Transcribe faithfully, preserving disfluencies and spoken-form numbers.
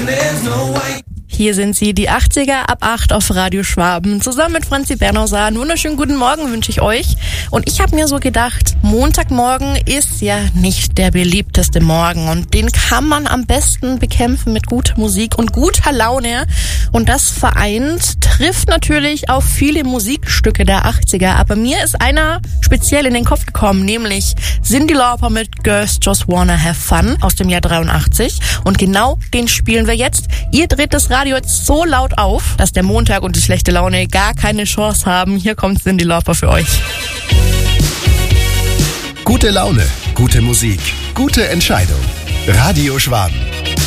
Hier sind sie, die achtziger ab acht auf Radio Schwaben. Zusammen mit Franzi Bernauser. Einen wunderschönen guten Morgen wünsche ich euch. Und ich habe mir so gedacht, Montagmorgen ist ja nicht der beliebteste Morgen. Und den kann man am besten bekämpfen mit guter Musik und guter Laune. Und das vereint trifft natürlich auf viele Musikstücke der achtziger. Aber mir ist einer speziell in den Kopf gekommen, nämlich Cyndi Lauper mit Girls Just Wanna Have Fun aus dem Jahr dreiundachtzig. Und genau den spielen wir jetzt. Ihr dreht das Radio jetzt so laut auf, dass der Montag und die schlechte Laune gar keine Chance haben. Hier kommt Cyndi Lauper für euch. Gute Laune, gute Musik, gute Entscheidung. Radio Schwaben.